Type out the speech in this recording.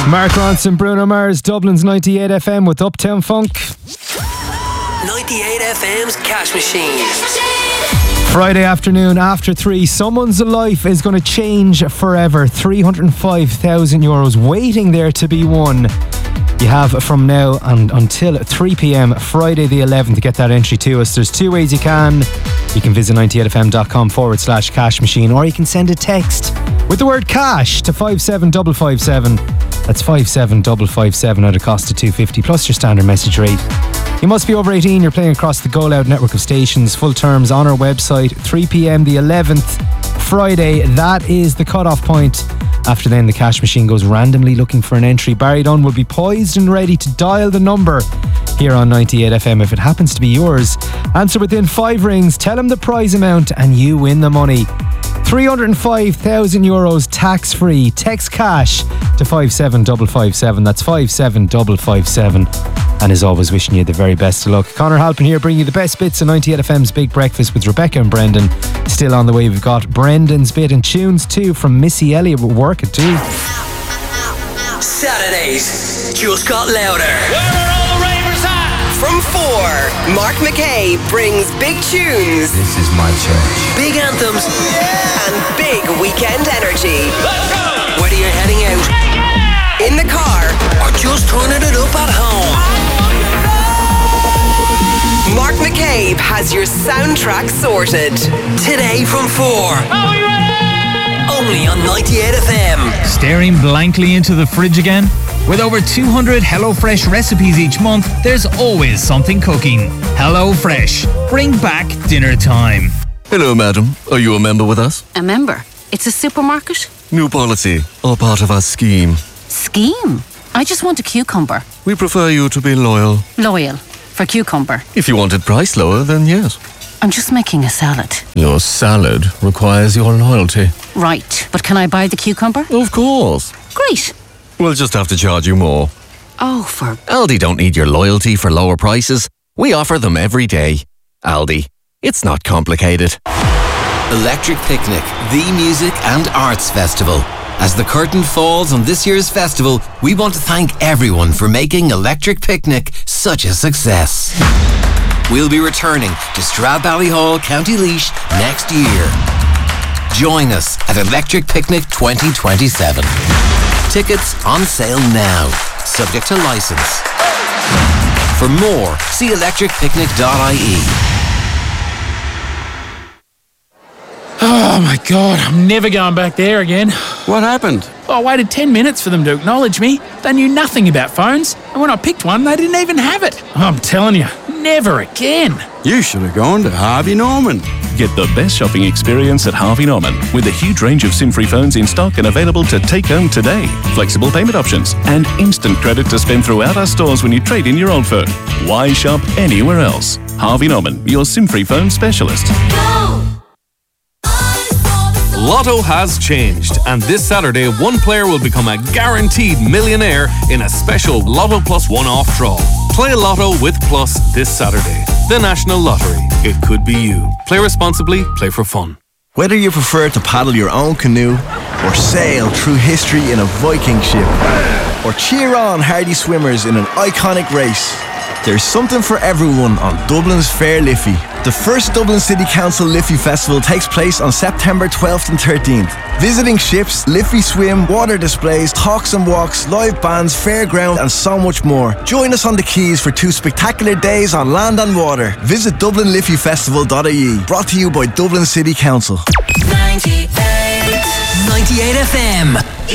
Mark Ronson, Bruno Mars, Dublin's 98 FM with Uptown Funk. 98 FM's Cash Machine. Friday afternoon after 3, someone's life is going to change forever. €305,000 waiting there to be won. You have from now and until 3 p.m. Friday the 11th to get that entry to us. There's two ways you can. You can visit 98fm.com/cash machine, or you can send a text with the word cash to 57557. That's 57557 at a cost of $2.50 plus your standard message rate. You must be over 18. You're playing across the Go Loud network of stations. Full terms on our website. 3 p.m. the 11th Friday. That is the cut-off point. After then, the cash machine goes randomly looking for an entry. Barry Dunn will be poised and ready to dial the number here on 98 FM if it happens to be yours. Answer within 5 rings, tell him the prize amount, and you win the money. €305,000 tax-free. Text cash to 57557. That's 57557. And as always, wishing you the very best of luck. Conor Halpin here, bringing you the best bits of 98 FM's Big Breakfast with Rebecca and Brendan. Still on the way, we've got Brendan's bit and tunes too from Missy Elliott with Work It Too. Saturdays just got louder. Where are all the ravers at? From 4, Mark McKay brings big tunes. This is my church. Big anthems. And big weekend energy. Let's go! Whether you're heading out, In the car, or just turning it up at home. Mark McCabe has your soundtrack sorted. Today from 4. Are we ready? Only on 98 FM. Staring blankly into the fridge again? With over 200 HelloFresh recipes each month, there's always something cooking. HelloFresh. Bring back dinner time. Hello, madam. Are you a member with us? A member? It's a supermarket? New policy, all part of our scheme. Scheme? I just want a cucumber. We prefer you to be loyal. Loyal. For cucumber. If you wanted price lower, then yes. I'm just making a salad. Your salad requires your loyalty. Right. But can I buy the cucumber? Of course. Great. We'll just have to charge you more. Oh, for... Aldi don't need your loyalty for lower prices. We offer them every day. Aldi. It's not complicated. Electric Picnic, the music and arts festival. As the curtain falls on this year's festival, we want to thank everyone for making Electric Picnic such a success. We'll be returning to Stradbally Hall, County Laois next year. Join us at Electric Picnic 2027. Tickets on sale now, subject to licence. For more, see electricpicnic.ie. Oh my God, I'm never going back there again. What happened? I waited 10 minutes for them to acknowledge me. They knew nothing about phones, and when I picked one, they didn't even have it. I'm telling you, never again. You should have gone to Harvey Norman. Get the best shopping experience at Harvey Norman with a huge range of SIM-free phones in stock and available to take home today. Flexible payment options and instant credit to spend throughout our stores when you trade in your old phone. Why shop anywhere else? Harvey Norman, your SIM-free phone specialist. Lotto has changed, and this Saturday, one player will become a guaranteed millionaire in a special Lotto Plus one-off draw. Play Lotto with Plus this Saturday. The National Lottery. It could be you. Play responsibly, play for fun. Whether you prefer to paddle your own canoe, or sail through history in a Viking ship, or cheer on hardy swimmers in an iconic race, there's something for everyone on Dublin's Fair Liffey. The first Dublin City Council Liffey Festival takes place on September 12th and 13th. Visiting ships, Liffey swim, water displays, talks and walks, live bands, fairground and so much more. Join us on the quays for 2 spectacular days on land and water. Visit DublinLiffeyFestival.ie. Brought to you by Dublin City Council. 98 FM.